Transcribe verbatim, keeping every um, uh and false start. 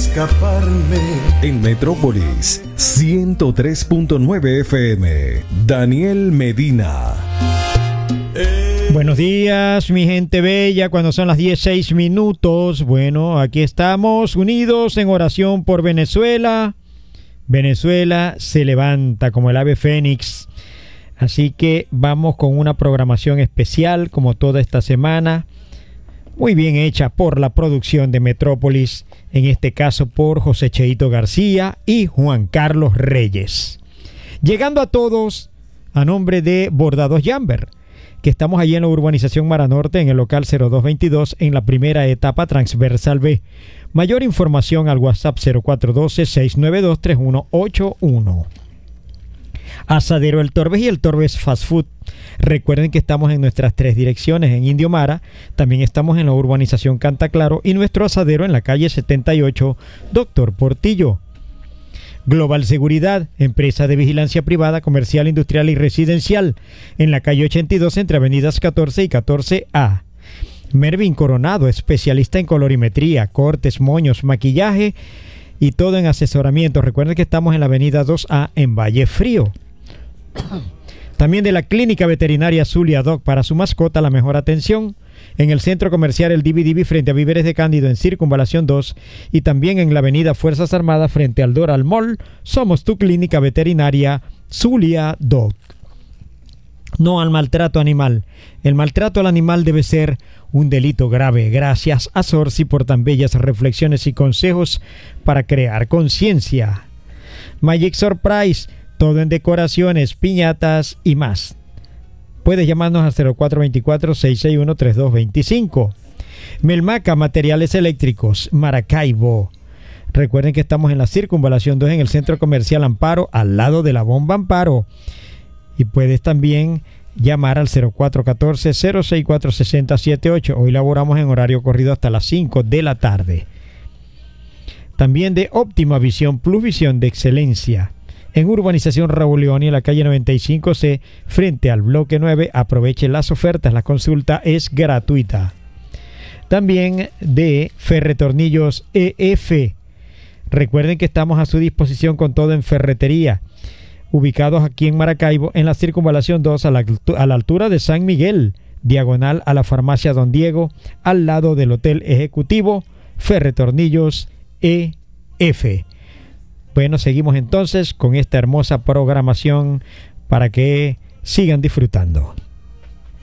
escaparme. En Metrópolis ciento tres punto nueve F M, Daniel Medina. Buenos días, mi gente bella, cuando son las dieciséis minutos. Bueno, aquí estamos unidos en oración por Venezuela. Venezuela se levanta como el ave fénix. Así que vamos con una programación especial como toda esta semana. Muy bien hecha por la producción de Metrópolis, en este caso por José Cheito García y Juan Carlos Reyes. Llegando a todos a nombre de Bordados Jamber, que estamos allí en la urbanización Mara Norte, en el local cero dos veintidós, en la primera etapa transversal B. Mayor información al WhatsApp cero cuatro uno dos, seis nueve dos, tres uno ocho uno. Asadero El Torbes y El Torbes Fast Food. Recuerden que estamos en nuestras tres direcciones en Indio Mara, también estamos en la urbanización Canta Claro y nuestro asadero en la calle setenta y ocho, Doctor Portillo. Global Seguridad, empresa de vigilancia privada, comercial, industrial y residencial, en la calle ochenta y dos entre avenidas catorce y catorce A. Mervin Coronado, especialista en colorimetría, cortes, moños, maquillaje y todo en asesoramiento. Recuerden que estamos en la avenida dos A en Valle Frío. También de la Clínica Veterinaria Zulia Doc, para su mascota la mejor atención, en el Centro Comercial El Divi Divi frente a Víveres de Cándido en Circunvalación dos y también en la avenida Fuerzas Armadas frente al Doral Mall. Somos tu Clínica Veterinaria Zulia Doc. No al maltrato animal. El maltrato al animal debe ser un delito grave. Gracias a Sorsi por tan bellas reflexiones y consejos para crear conciencia. Magic Surprise, todo en decoraciones, piñatas y más. Puedes llamarnos al cero cuatro dos cuatro, seis seis uno, tres dos dos cinco. Melmaca, materiales eléctricos, Maracaibo. Recuerden que estamos en la Circunvalación dos en el Centro Comercial Amparo, al lado de la Bomba Amparo. Y puedes también llamar al cero cuatro uno cuatro, cero seis cuatro, seis cero siete ocho. Hoy laboramos en horario corrido hasta las cinco de la tarde. También de Óptima Visión Plus, visión de excelencia. En Urbanización Raúl León y en la calle noventa y cinco C, frente al bloque nueve. Aproveche las ofertas, la consulta es gratuita. También de Ferretornillos E F. Recuerden que estamos a su disposición con todo en ferretería. Ubicados aquí en Maracaibo, en la Circunvalación dos, a la, a la altura de San Miguel, diagonal a la farmacia Don Diego, al lado del Hotel Ejecutivo. Ferretornillos E F. Bueno, seguimos entonces con esta hermosa programación para que sigan disfrutando.